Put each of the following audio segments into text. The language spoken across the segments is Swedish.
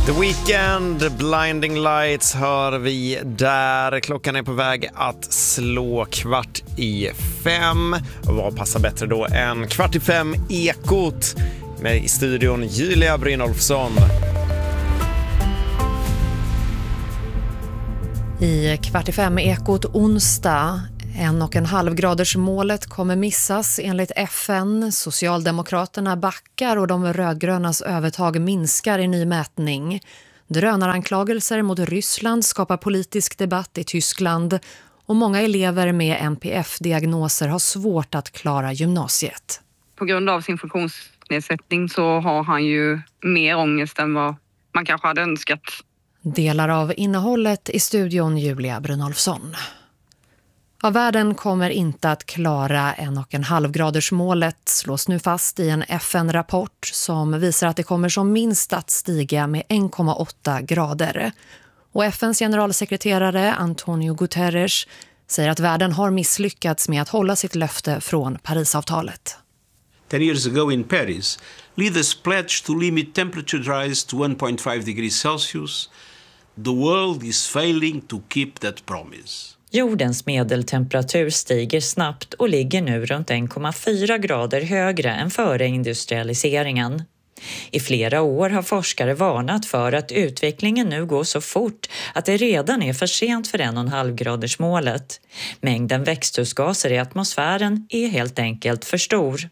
The Weeknd, Blinding Lights hör vi där. Klockan är på väg att slå 4:45. Och vad passar bättre då än 4:45 Ekot med i studion Julia Brynolfsson. I 4:45 Ekot onsdag. 1,5 graders målet kommer missas enligt FN. Socialdemokraterna backar och de rödgrönas övertag minskar i ny mätning. Drönaranklagelser mot Ryssland skapar politisk debatt i Tyskland. Och många elever med NPF-diagnoser har svårt att klara gymnasiet. På grund av sin funktionsnedsättning så har han ju mer ångest än vad man kanske hade önskat. Delar av innehållet i studion Julia Brynolfsson. Ja, världen kommer inte att klara 1,5 graders målet slås nu fast i en FN-rapport som visar att det kommer som minst att stiga med 1,8 grader. Och FNs generalsekreterare Antonio Guterres säger att världen har misslyckats med att hålla sitt löfte från Parisavtalet. 10 years ago in Paris, leaders pledged to limit temperature rise to 1.5 degrees Celsius. The world is failing to keep that promise. Jordens medeltemperatur stiger snabbt och ligger nu runt 1,4 grader högre än före industrialiseringen. I flera år har forskare varnat för att utvecklingen nu går så fort att det redan är för sent för 1,5-gradersmålet. Mängden växthusgaser i atmosfären är helt enkelt för stor.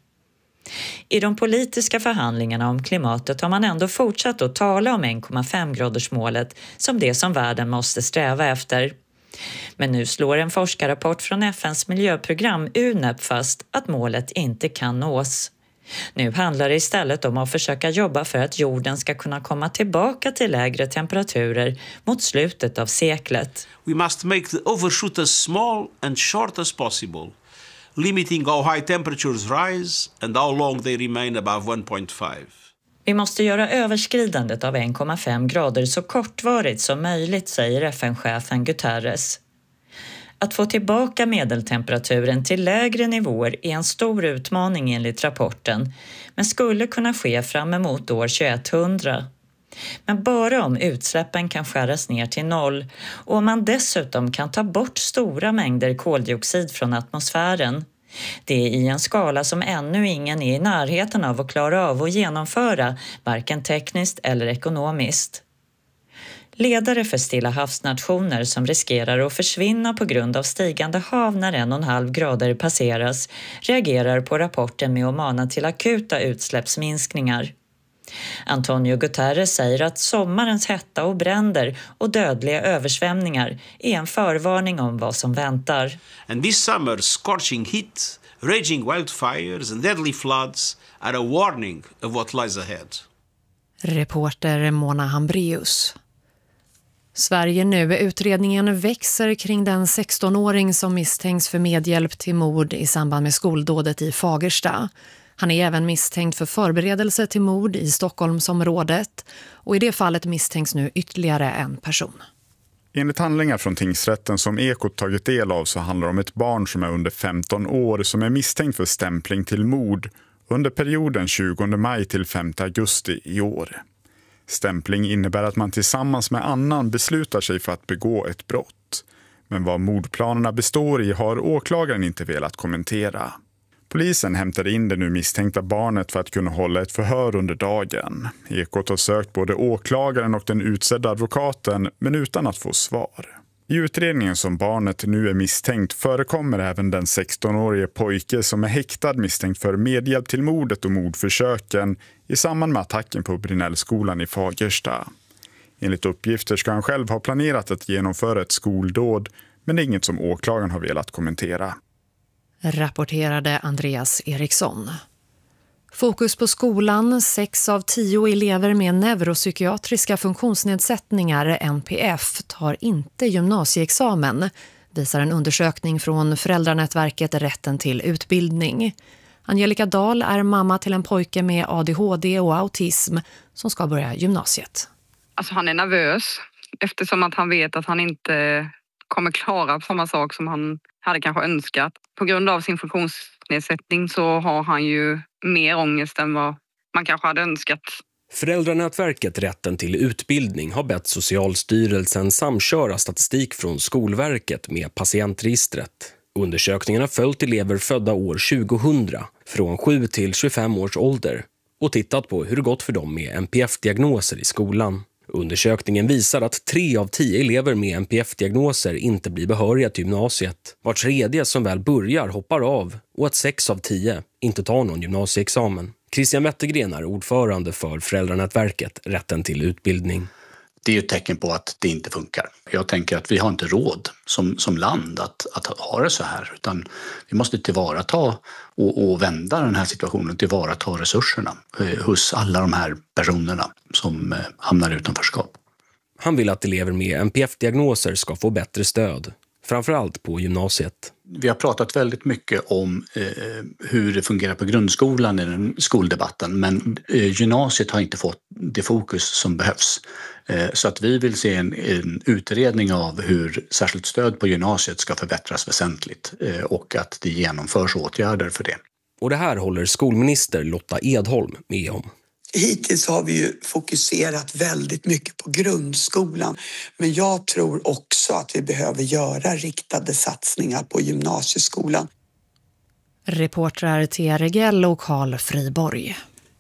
I de politiska förhandlingarna om klimatet har man ändå fortsatt att tala om 1,5-gradersmålet som det som världen måste sträva efter. Men nu slår en forskarrapport från FNs miljöprogram UNEP fast att målet inte kan nås. Nu handlar det istället om att försöka jobba för att jorden ska kunna komma tillbaka till lägre temperaturer mot slutet av seklet. We must make the overshoot as small and short as possible, limiting how high temperatures rise and how long they remain above 1.5. Vi måste göra överskridandet av 1,5 grader så kortvarigt som möjligt, säger FN-chefen Guterres. Att få tillbaka medeltemperaturen till lägre nivåer är en stor utmaning enligt rapporten, men skulle kunna ske fram emot år 2100. Men bara om utsläppen kan skäras ner till 0 och om man dessutom kan ta bort stora mängder koldioxid från atmosfären. Det är i en skala som ännu ingen är i närheten av att klara av att genomföra, varken tekniskt eller ekonomiskt. Ledare för Stilla havsnationer som riskerar att försvinna på grund av stigande hav när 1,5 grader passeras reagerar på rapporten med att mana till akuta utsläppsminskningar. Antonio Guterres säger att sommarens hetta och bränder och dödliga översvämningar är en förvarning om vad som väntar. And this summer's scorching heat, raging wildfires and deadly floods are a warning of what lies ahead. Reporter Mona Hambreus. Sverige nu. Utredningen växer kring den 16-åring som misstänks för medhjälp till mord i samband med skoldådet i Fagersta. Han är även misstänkt för förberedelse till mord i Stockholmsområdet och i det fallet misstänks nu ytterligare en person. Enligt handlingar från tingsrätten som Ekot tagit del av så handlar det om ett barn som är under 15 år som är misstänkt för stämpling till mord under perioden 20 maj till 5 augusti i år. Stämpling innebär att man tillsammans med annan beslutar sig för att begå ett brott. Men vad mordplanerna består i har åklagaren inte velat kommentera. Polisen hämtade in det nu misstänkta barnet för att kunna hålla ett förhör under dagen. Ekot har sökt både åklagaren och den utsedda advokaten men utan att få svar. I utredningen som barnet nu är misstänkt förekommer även den 16-årige pojke som är häktad misstänkt för medhjälp till mordet och mordförsöken i samband med attacken på Brynällskolan i Fagersta. Enligt uppgifter ska han själv ha planerat att genomföra ett skoldåd men det är inget som åklagaren har velat kommentera. Rapporterade Andreas Eriksson. Fokus på skolan. 6 av 10 elever med neuropsykiatriska funktionsnedsättningar, NPF, tar inte gymnasieexamen, visar en undersökning från föräldranätverket Rätten till utbildning. Angelica Dahl är mamma till en pojke med ADHD och autism som ska börja gymnasiet. Alltså han är nervös eftersom att han vet att han inte kommer klara samma sak som han hade kanske önskat. På grund av sin funktionsnedsättning så har han ju mer ångest än vad man kanske hade önskat. Föräldranätverket Rätten till utbildning har bett Socialstyrelsen samköra statistik från Skolverket med patientregistret. Undersökningen har följt elever födda år 2000 från 7 till 25 års ålder och tittat på hur det gått för dem med NPF-diagnoser i skolan. Undersökningen visar att 3 av 10 elever med NPF-diagnoser inte blir behöriga till gymnasiet. Var tredje som väl börjar hoppar av och att 6 av 10 inte tar någon gymnasieexamen. Christian Wettergren är ordförande för Föräldranätverket Rätten till utbildning. Det är ju ett tecken på att det inte funkar. Jag tänker att vi har inte råd som land att ha det så här, utan vi måste tillvarata och vända den här situationen, tillvarata resurserna hos alla de här personerna som hamnar i utanförskap. Han vill att elever med NPF-diagnoser ska få bättre stöd, framförallt på gymnasiet. Vi har pratat väldigt mycket om hur det fungerar på grundskolan i den skoldebatten, men gymnasiet har inte fått det fokus som behövs. Så att vi vill se en utredning av hur särskilt stöd på gymnasiet ska förbättras väsentligt och att det genomförs åtgärder för det. Och det här håller skolminister Lotta Edholm med om. Hittills har vi ju fokuserat väldigt mycket på grundskolan, men jag tror också att vi behöver göra riktade satsningar på gymnasieskolan. Reportrar Thea Regell och Carl Friborg.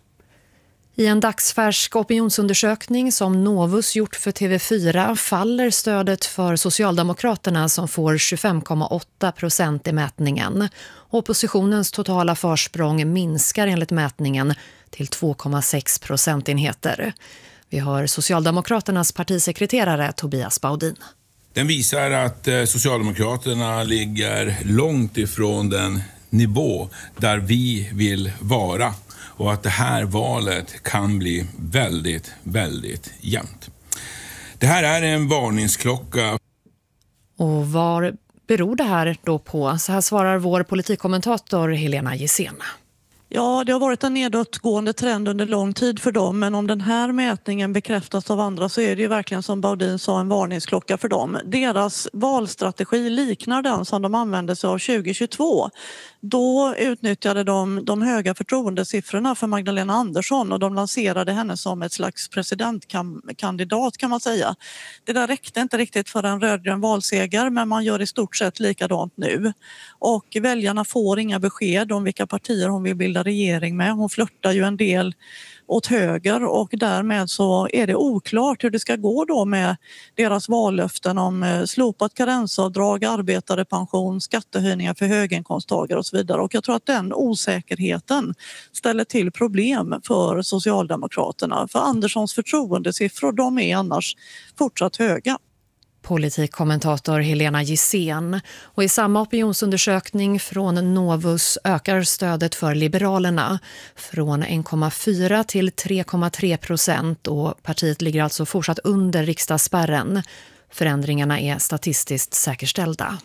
I en dagsfärsk opinionsundersökning som Novus gjort för TV4 faller stödet för Socialdemokraterna som får 25,8% i mätningen. Oppositionens totala försprång minskar enligt mätningen till 2,6 procentenheter. Vi hör Socialdemokraternas partisekreterare Tobias Baudin. Den visar att Socialdemokraterna ligger långt ifrån den nivå där vi vill vara. Och att det här valet kan bli väldigt, väldigt jämnt. Det här är en varningsklocka. Och vad beror det här då på? Så här svarar vår politikkommentator Helena Gissén. Ja, det har varit en nedåtgående trend under lång tid för dem, men om den här mätningen bekräftas av andra så är det ju verkligen som Baudin sa en varningsklocka för dem. Deras valstrategi liknar den som de använde sig av 2022. Då utnyttjade de höga förtroendesiffrorna för Magdalena Andersson och de lanserade henne som ett slags presidentkandidat kan man säga. Det där räckte inte riktigt för en rödgrön valseger, men man gör i stort sett likadant nu. Och väljarna får inga besked om vilka partier hon vill bilda regering med. Hon flörtar ju en del åt höger och därmed så är det oklart hur det ska gå då med deras vallöften om slopat karensavdrag, arbetarepension, skattehöjningar för höginkomsttagare och så vidare. Och jag tror att den osäkerheten ställer till problem för Socialdemokraterna. För Anderssons förtroendesiffror, de är annars fortsatt höga. Politikkommentator Helena Gissén. Och i samma opinionsundersökning från Novus ökar stödet för Liberalerna från 1,4 till 3,3% och partiet ligger alltså fortsatt under riksdagsspärren. Förändringarna är statistiskt säkerställda.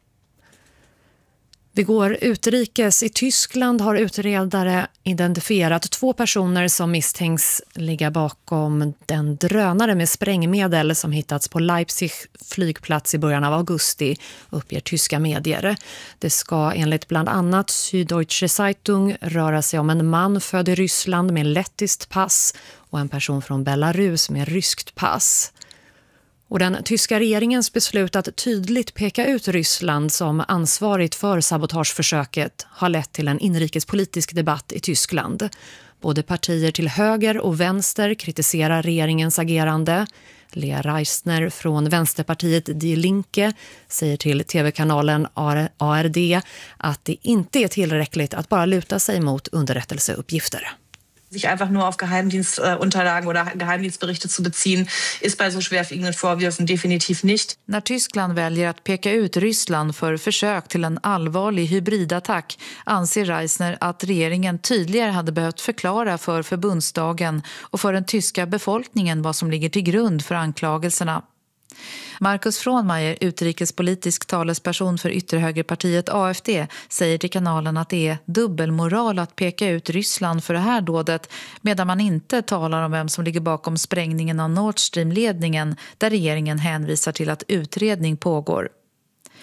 Vi går utrikes. I Tyskland har utredare identifierat 2 personer som misstänks ligga bakom den drönare med sprängmedel som hittats på Leipzig flygplats i början av augusti, uppger tyska medier. Det ska enligt bland annat Süddeutsche Zeitung röra sig om en man född i Ryssland med lettiskt pass och en person från Belarus med ryskt pass. Och den tyska regeringens beslut att tydligt peka ut Ryssland som ansvarigt för sabotageförsöket har lett till en inrikespolitisk debatt i Tyskland. Både partier till höger och vänster kritiserar regeringens agerande. Lea Reisner från Vänsterpartiet Die Linke säger till tv-kanalen ARD att det inte är tillräckligt att bara luta sig mot underrättelseuppgifter. Sich einfach nur auf Geheimdienstunterlagen oder Geheimdienstberichte zu beziehen, ist bei so schwerwiegenden Vorwürfen definitiv nicht. När Tyskland väljer att peka ut Ryssland för försök till en allvarlig hybridattack anser Reisner att regeringen tydligare hade behövt förklara för förbundsdagen och för den tyska befolkningen vad som ligger till grund för anklagelserna. Markus Fronmeier, utrikespolitisk talesperson för ytterhögerpartiet AFD, säger till kanalen att det är dubbelmoral att peka ut Ryssland för det här dådet medan man inte talar om vem som ligger bakom sprängningen av Nord Stream-ledningen där regeringen hänvisar till att utredning pågår.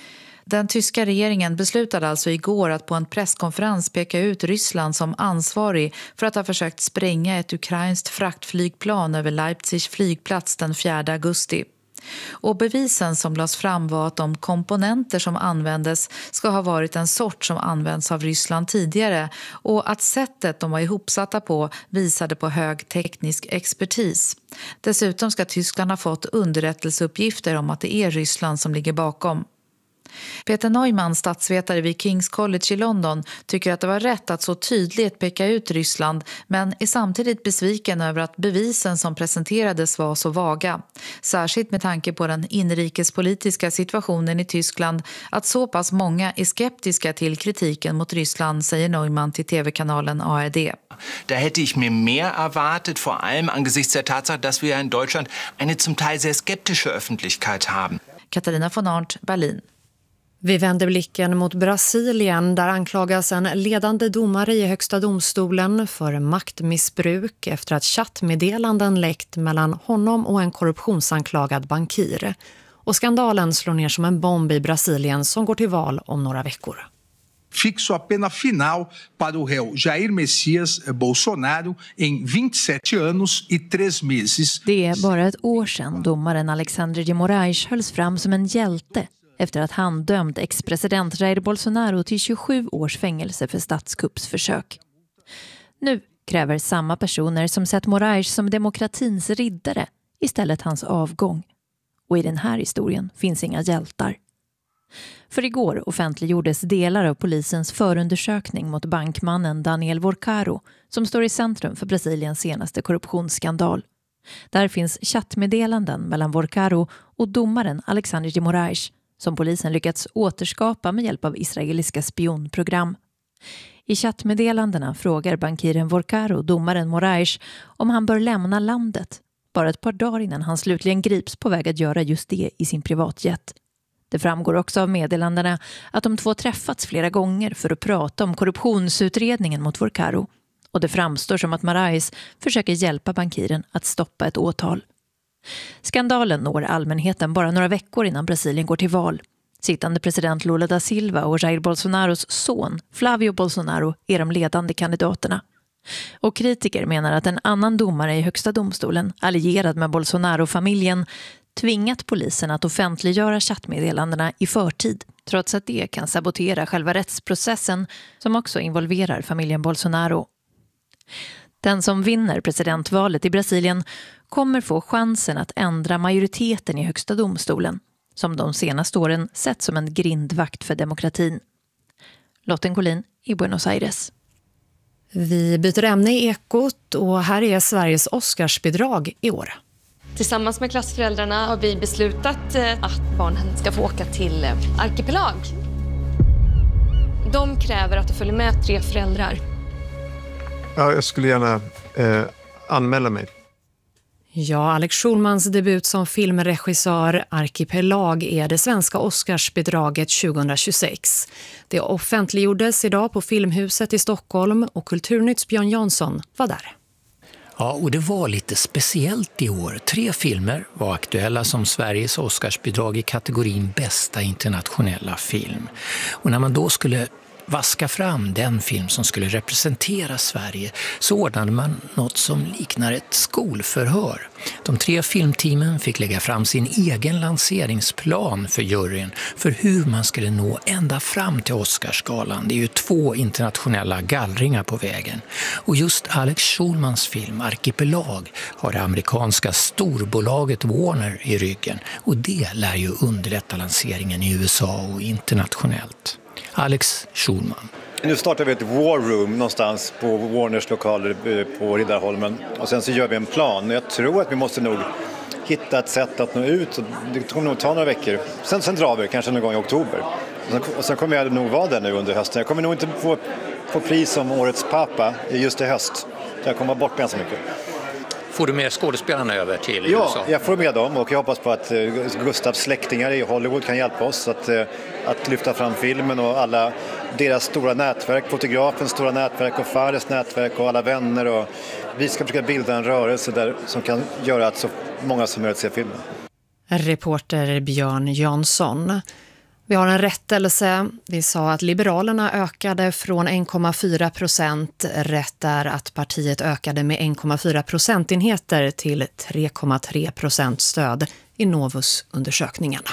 Den tyska regeringen beslutade alltså igår att på en presskonferens peka ut Ryssland som ansvarig för att ha försökt spränga ett ukrainskt fraktflygplan över Leipzigs flygplats den 4 augusti. Och bevisen som lades fram var att de komponenter som användes ska ha varit en sort som används av Ryssland tidigare och att sättet de var ihopsatta på visade på hög teknisk expertis. Dessutom ska Tyskland ha fått underrättelseuppgifter om att det är Ryssland som ligger bakom. Peter Neumann, statsvetare vid King's College i London, tycker att det var rätt att så tydligt peka ut Ryssland men är samtidigt besviken över att bevisen som presenterades var så vaga. Särskilt med tanke på den inrikespolitiska situationen i Tyskland att så pass många är skeptiska till kritiken mot Ryssland, säger Neumann till tv-kanalen ARD. Da hätte ich mir mehr erwartet, vor allem angesichts der Tatsache, dass wir in Deutschland eine zum Teil sehr skeptische Öffentlichkeit haben. Katarina von Arndt, Berlin. Vi vänder blicken mot Brasilien där anklagas en ledande domare i högsta domstolen för maktmissbruk efter att chattmeddelanden läckt mellan honom och en korruptionsanklagad bankir. Och skandalen slår ner som en bomb i Brasilien som går till val om några veckor. Fixo a pena final para o réu Jair Messias Bolsonaro em 27 anos e 3 meses. Det är bara ett år sedan domaren Alexandre de Moraes hölls fram som en hjälte efter att han dömt ex-president Jair Bolsonaro till 27 års fängelse för statskuppsförsök. Nu kräver samma personer som sett Moraes som demokratins riddare istället hans avgång. Och i den här historien finns inga hjältar. För igår offentliggjordes delar av polisens förundersökning mot bankmannen Daniel Vorcaro som står i centrum för Brasiliens senaste korruptionsskandal. Där finns chattmeddelanden mellan Vorcaro och domaren Alexandre de Moraes som polisen lyckats återskapa med hjälp av israeliska spionprogram. I chattmeddelandena frågar bankiren Vorcaro domaren Moraes om han bör lämna landet bara ett par dagar innan han slutligen grips på väg att göra just det i sin privatjet. Det framgår också av meddelandena att de två träffats flera gånger för att prata om korruptionsutredningen mot Vorcaro. Och det framstår som att Moraes försöker hjälpa bankiren att stoppa ett åtal. Skandalen når allmänheten bara några veckor innan Brasilien går till val. Sittande president Lula da Silva och Jair Bolsonaros son Flavio Bolsonaro är de ledande kandidaterna. Och kritiker menar att en annan domare i högsta domstolen, allierad med Bolsonaro-familjen, tvingat polisen att offentliggöra chattmeddelandena i förtid, trots att det kan sabotera själva rättsprocessen som också involverar familjen Bolsonaro. Den som vinner presidentvalet i Brasilien kommer få chansen att ändra majoriteten i högsta domstolen, som de senaste åren sett som en grindvakt för demokratin. Lotten Collin i Buenos Aires. Vi byter ämne i Ekot och här är Sveriges Oscarsbidrag i år. Tillsammans med klassföräldrarna har vi beslutat att barnen ska få åka till Arkipelag. De kräver att det följer med 3 föräldrar. Ja, jag skulle gärna anmäla mig. Ja, Alex Schulmans debut som filmregissör Arkipelag är det svenska Oscarsbidraget 2026. Det offentliggjordes idag på Filmhuset i Stockholm och Kulturnytts Björn Jansson var där. Ja, och det var lite speciellt i år. 3 filmer var aktuella som Sveriges Oscarsbidrag i kategorin bästa internationella film. Och när man då skulle vaska fram den film som skulle representera Sverige så ordnade man något som liknar ett skolförhör. De 3 filmteamen fick lägga fram sin egen lanseringsplan för juryn för hur man skulle nå ända fram till Oscarsgalan. Det är ju 2 internationella gallringar på vägen. Och just Alex Schulmans film Arkipelag har det amerikanska storbolaget Warner i ryggen. Och det lär ju underlätta lanseringen i USA och internationellt. Alex Schulman. Nu startar vi ett war room någonstans på Warners lokaler på Riddarholmen. Och sen så gör vi en plan. Jag tror att vi måste nog hitta ett sätt att nå ut. Det kommer nog ta några veckor. Sen drar vi kanske någon gång i oktober. Och sen kommer jag nog vara där nu under hösten. Jag kommer nog inte få pris som årets pappa just i höst. Så jag kommer vara bort ganska mycket. Får du med skådespelarna över till USA? Ja, jag får med dem och jag hoppas på att Gustavs släktingar i Hollywood kan hjälpa oss att lyfta fram filmen och alla deras stora nätverk, fotografens stora nätverk och Fares nätverk och alla vänner. Och vi ska försöka bilda en rörelse där som kan göra att så många som möjligt ser filmen. Reporter Björn Jansson. Vi har en rättelse. Vi sa att Liberalerna ökade från 1,4%. Rätt är att partiet ökade med 1,4 procentenheter till 3,3% stöd i Novus-undersökningarna.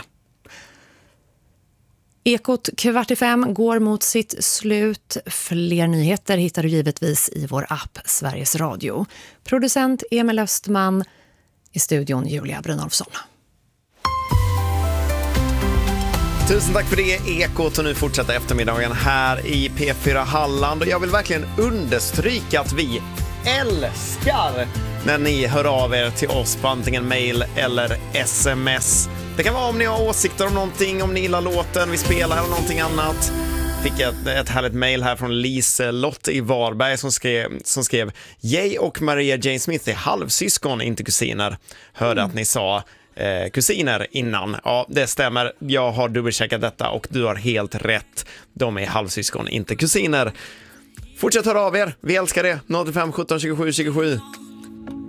Ekot 4:45 går mot sitt slut. Fler nyheter hittar du givetvis i vår app Sveriges Radio. Producent Emil Östman, i studion Julia Brynolfsson. Tusen tack för det, Ekot, och nu fortsätter eftermiddagen här i P4 Halland. Och jag vill verkligen understryka att vi älskar när ni hör av er till oss på antingen mail eller sms. Det kan vara om ni har åsikter om någonting, om ni gillar låten vi spelar eller någonting annat. Fick ett härligt mail här från Liselott i Varberg som skrev Jay och Maria Jane Smith är halvsyskon, inte kusiner. Hörde att ni sa kusiner innan. Ja, det stämmer. Jag har dubbelcheckat detta och du har helt rätt. De är halvsyskon, inte kusiner. Fortsätt höra av er. Vi älskar det. 05 17 27 27.